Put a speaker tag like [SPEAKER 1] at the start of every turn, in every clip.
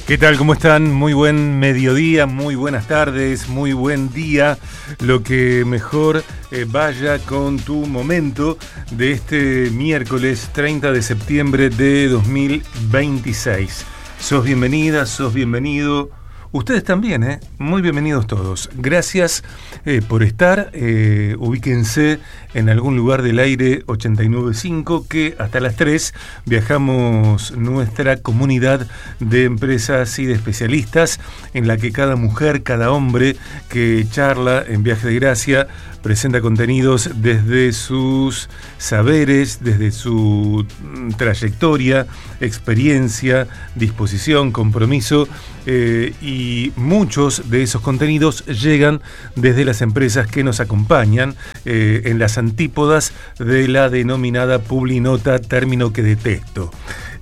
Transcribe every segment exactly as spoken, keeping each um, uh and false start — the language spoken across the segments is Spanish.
[SPEAKER 1] ¿Qué tal? ¿Cómo están? Muy buen mediodía, muy buenas tardes, muy buen día. Lo que mejor eh, vaya con tu momento de este miércoles treinta de septiembre de dos mil veintiséis. Sos bienvenida, sos bienvenido. Ustedes también, ¿eh? Muy bienvenidos todos. Gracias eh, por estar. Eh, ubíquense en algún lugar del aire ochenta y nueve punto cinco, que hasta las tres viajamos nuestra comunidad de empresas y de especialistas, en la que cada mujer, cada hombre que charla en Viaje de Gracia presenta contenidos desde sus saberes, desde su trayectoria, experiencia, disposición, compromiso, eh, y muchos de esos contenidos llegan desde las empresas que nos acompañan eh, en las antípodas de la denominada publinota, término que detesto.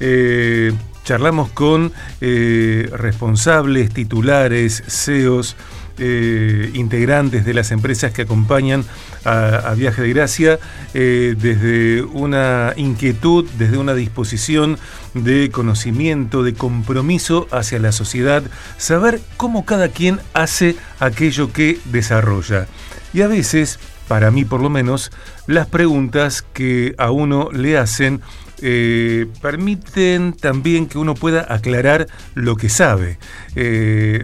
[SPEAKER 1] Eh, charlamos con eh, responsables, titulares, C E Os, Eh, integrantes de las empresas que acompañan a, a Viaje de Gracia, eh, desde una inquietud, desde una disposición de conocimiento, de compromiso hacia la sociedad, saber cómo cada quien hace aquello que desarrolla. Y a veces, para mí por lo menos, las preguntas que a uno le hacen eh, permiten también que uno pueda aclarar lo que sabe. Eh,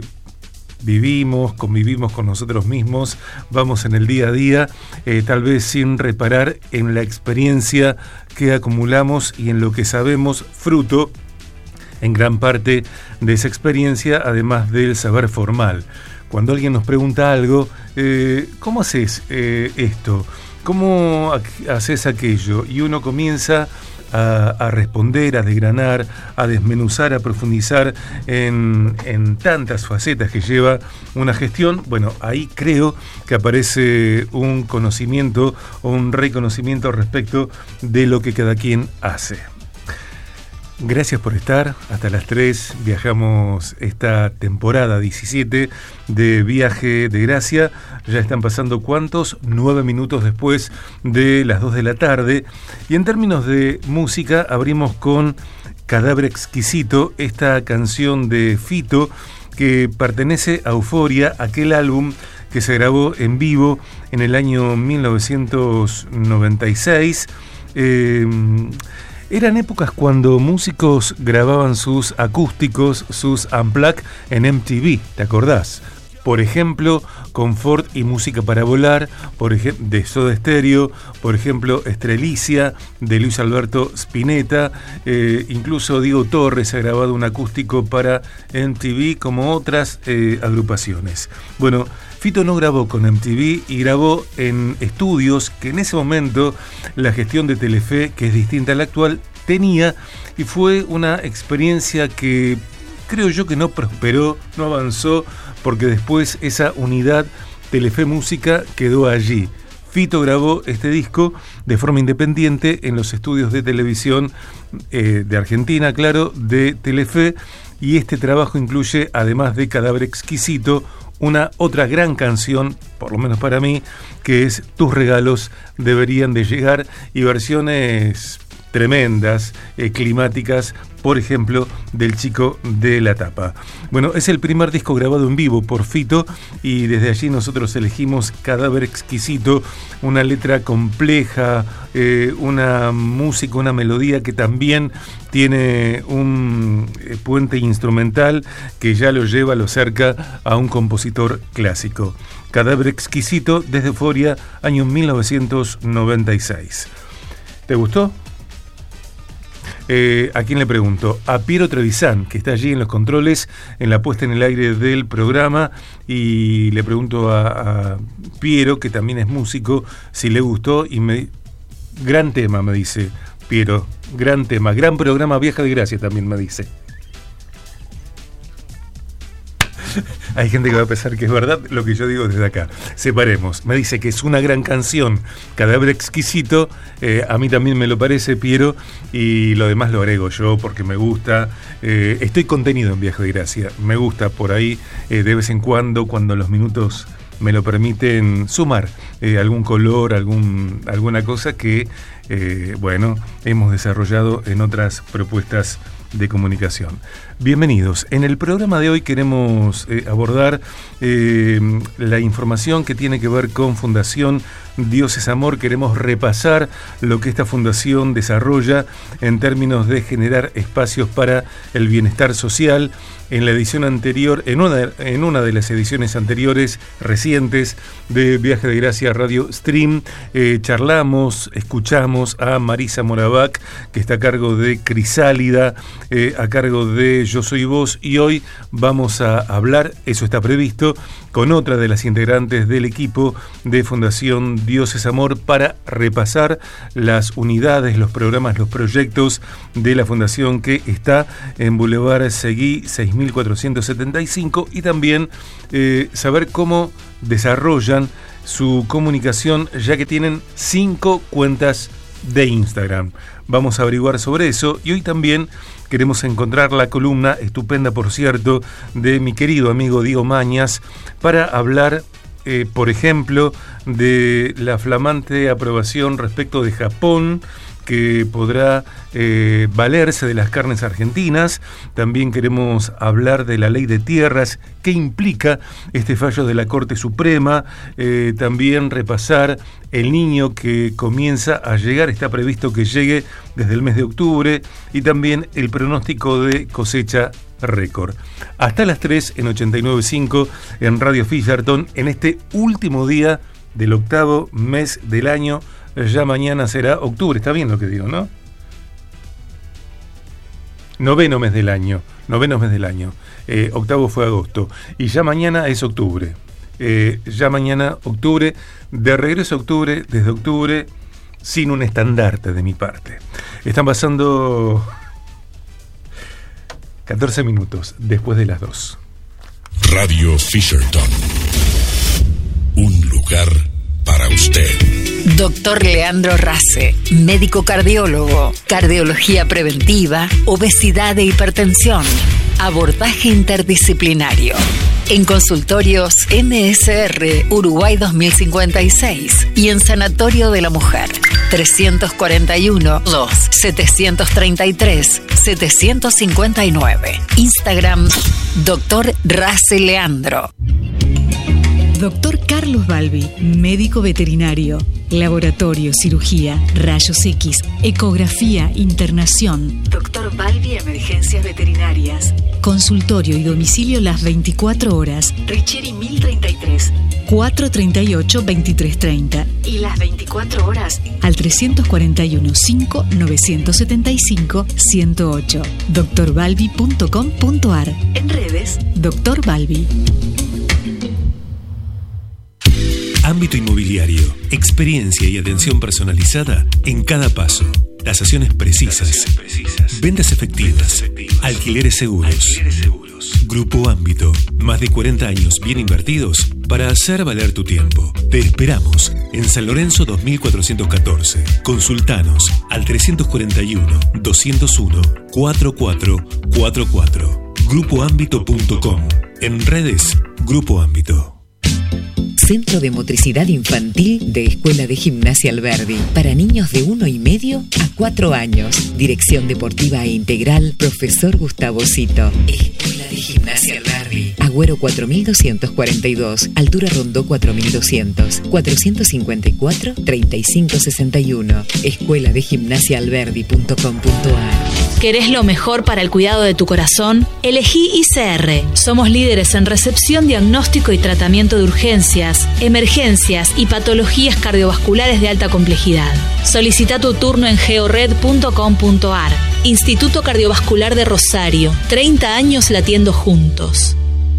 [SPEAKER 1] Vivimos, convivimos con nosotros mismos, vamos en el día a día, eh, tal vez sin reparar en la experiencia que acumulamos y en lo que sabemos, fruto en gran parte de esa experiencia, además del saber formal. Cuando alguien nos pregunta algo, eh, ¿cómo haces eh, esto? ¿Cómo haces aquello? Y uno comienza A, a responder, a desgranar, a desmenuzar, a profundizar en, en tantas facetas que lleva una gestión. Bueno, ahí creo que aparece un conocimiento o un reconocimiento respecto de lo que cada quien hace. Gracias por estar. Hasta las tres viajamos esta temporada diecisiete de Viaje de Gracia. Ya están pasando, ¿cuántos? Nueve minutos después de las dos de la tarde. Y en términos de música, abrimos con Cadáver Exquisito, esta canción de Fito que pertenece a Euforia, aquel álbum que se grabó en vivo en el año mil novecientos noventa y seis. Eh, Eran épocas cuando músicos grababan sus acústicos, sus unplugged en M T V, ¿te acordás? Por ejemplo, Confort y Música para Volar, por ejemplo, de Soda Stereo, por ejemplo, Estrelicia, de Luis Alberto Spinetta, eh, incluso Diego Torres ha grabado un acústico para M T V, como otras eh, agrupaciones. Bueno, Fito no grabó con M T V y grabó en estudios que en ese momento la gestión de Telefe, que es distinta a la actual, tenía, y fue una experiencia que creo yo que no prosperó, no avanzó, porque después esa unidad Telefe Música quedó allí. Fito grabó este disco de forma independiente en los estudios de televisión eh, de Argentina, claro, de Telefe, y este trabajo incluye, además de Cadáver Exquisito, una otra gran canción, por lo menos para mí, que es Tus regalos deberían de llegar, y versiones tremendas, eh, climáticas, por ejemplo, del Chico de la Tapa. Bueno, es el primer disco grabado en vivo por Fito, y desde allí nosotros elegimos Cadáver Exquisito, una letra compleja, eh, una música, una melodía que también tiene un eh, puente instrumental que ya lo lleva, lo acerca a un compositor clásico. Cadáver Exquisito, desde Euforia, año mil novecientos noventa y seis. ¿Te gustó? Eh, ¿A quién le pregunto? A Piero Trevisan, que está allí en los controles, en la puesta en el aire del programa, y le pregunto a, a Piero, que también es músico, si le gustó, y me... Gran tema, me dice Piero, gran tema, gran programa, Viaje de Gracia, también me dice. Hay gente que va a pensar que es verdad lo que yo digo desde acá. Separemos. Me dice que es una gran canción, Cadáver Exquisito. Eh, a mí también me lo parece, Piero, y lo demás lo agrego yo porque me gusta. Eh, estoy contenido en Viaje de Gracia. Me gusta por ahí, eh, de vez en cuando, cuando los minutos me lo permiten, sumar eh, algún color, algún, alguna cosa que, eh, bueno, hemos desarrollado en otras propuestas de comunicación. Bienvenidos. En el programa de hoy queremos eh, abordar eh, la información que tiene que ver con Fundación Dios es Amor. Queremos repasar lo que esta fundación desarrolla en términos de generar espacios para el bienestar social. En la edición anterior, en una, en una de las ediciones anteriores recientes de Viaje de Gracia Radio Stream, eh, charlamos, escuchamos a Marisa Moravec, que está a cargo de Crisálida, eh, a cargo de Yo Soy Vos, y hoy vamos a hablar, eso está previsto, con otra de las integrantes del equipo de Fundación Dios es Amor para repasar las unidades, los programas, los proyectos de la fundación que está en Boulevard Seguí seis mil cuatrocientos setenta y cinco, y también eh, saber cómo desarrollan su comunicación, ya que tienen cinco cuentas de Instagram. Vamos a averiguar sobre eso, y hoy también queremos encontrar la columna, estupenda por cierto, de mi querido amigo Diego Mañas, para hablar, eh, por ejemplo, de la flamante aprobación respecto de Japón, que podrá eh, valerse de las carnes argentinas. También queremos hablar de la ley de tierras, qué implica este fallo de la Corte Suprema. Eh, también repasar el niño que comienza a llegar, está previsto que llegue desde el mes de octubre, y también el pronóstico de cosecha récord. Hasta las tres en ochenta y nueve punto cinco en Radio Fisherton, en este último día del octavo mes del año. Ya mañana será octubre, está bien lo que digo, ¿no? Noveno mes del año, noveno mes del año. Eh, octavo fue agosto. Y ya mañana es octubre. Eh, ya mañana octubre, de regreso a octubre, desde octubre, sin un estandarte de mi parte. Están pasando catorce minutos después de las dos.
[SPEAKER 2] Radio Fisherton. Un lugar para usted.
[SPEAKER 3] Doctor Leandro Rasse, médico cardiólogo, cardiología preventiva, obesidad e hipertensión, abordaje interdisciplinario. En consultorios M S R Uruguay dos mil cincuenta y seis y en Sanatorio de la Mujer trescientos cuarenta y uno, dos, setecientos treinta y tres, setecientos cincuenta y nueve. Instagram Doctor Rasse Leandro.
[SPEAKER 4] Doctor Carlos Balbi, médico veterinario, laboratorio, cirugía, rayos X, ecografía, internación. Doctor Balbi, emergencias veterinarias. Consultorio y domicilio las veinticuatro horas. Richieri mil treinta y tres, cuatrocientos treinta y ocho, veintitrés treinta. Y las veinticuatro horas al trescientos cuarenta y uno, cinco, novecientos setenta y cinco, ciento ocho. doctor balbi punto com punto ar. En redes, Doctor Balbi.
[SPEAKER 5] Ámbito inmobiliario, experiencia y atención personalizada en cada paso. Tasaciones precisas, Tasaciones precisas. Ventas efectivas, Ventas efectivas. Alquileres seguros. Alquileres seguros. Grupo Ámbito, más de cuarenta años bien invertidos para hacer valer tu tiempo. Te esperamos en San Lorenzo dos mil cuatrocientos catorce. Consultanos al trescientos cuarenta y uno, doscientos uno, cuarenta y cuatro cuarenta y cuatro. grupo ámbito punto com. En redes, Grupo Ámbito.
[SPEAKER 3] Centro de Motricidad Infantil de Escuela de Gimnasia Alberdi. Para niños de uno y medio a cuatro años. Dirección Deportiva e Integral, Profesor Gustavo Cito. Escuela de Gimnasia Alberdi. Agüero cuatro mil doscientos cuarenta y dos. Altura Rondó cuatro mil doscientos. cuatrocientos cincuenta y cuatro, treinta y cinco sesenta y uno. escuela de gimnasia alberdi punto com punto ar.
[SPEAKER 6] ¿Querés lo mejor para el cuidado de tu corazón? Elegí I C R. Somos líderes en recepción, diagnóstico y tratamiento de urgencias, emergencias y patologías cardiovasculares de alta complejidad. Solicita tu turno en geored punto com punto ar. Instituto Cardiovascular de Rosario. treinta años latiendo juntos.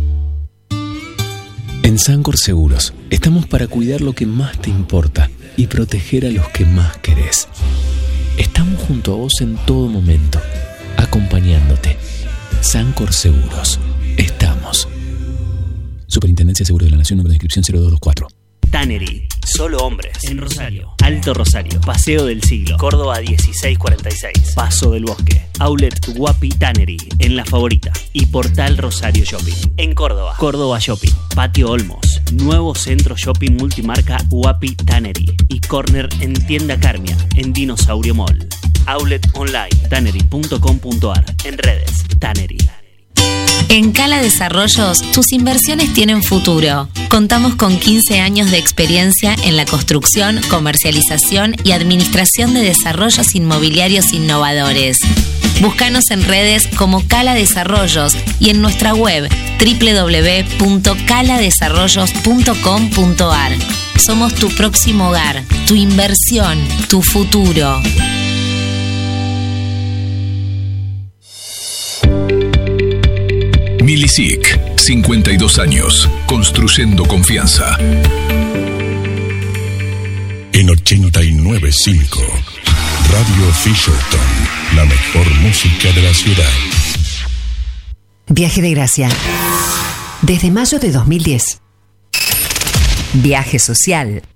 [SPEAKER 7] En Sancor Seguros estamos para cuidar lo que más te importa y proteger a los que más querés. Estamos junto a vos en todo momento, acompañándote. Sancor Seguros. Estamos. Superintendencia de Seguro de la Nación, número de inscripción cero dos dos cuatro.
[SPEAKER 8] Tannery, solo hombres. En Rosario. Alto Rosario. Paseo del Siglo. Córdoba dieciséis cuarenta y seis. Paso del Bosque. Outlet Guapi Tannery. En La Favorita. Y Portal Rosario Shopping. En Córdoba. Córdoba Shopping. Patio Olmos. Nuevo centro shopping multimarca Guapi Tannery. Y corner en Tienda Carmia. En Dinosaurio Mall. Outlet online, tannery punto com punto ar. En redes, Tannery.
[SPEAKER 9] En Cala Desarrollos, tus inversiones tienen futuro. Contamos con quince años de experiencia en la construcción, comercialización y administración de desarrollos inmobiliarios innovadores. Búscanos en redes como Cala Desarrollos y en nuestra web doble u doble u doble u punto cala desarrollos punto com punto ar. Somos tu próximo hogar, tu inversión, tu futuro.
[SPEAKER 2] Milisic, cincuenta y dos años, construyendo confianza. En ochenta y nueve punto cinco, Radio Fisherton, la mejor música de la ciudad.
[SPEAKER 10] Viaje de Gracia. Desde mayo de dos mil diez. Viaje social.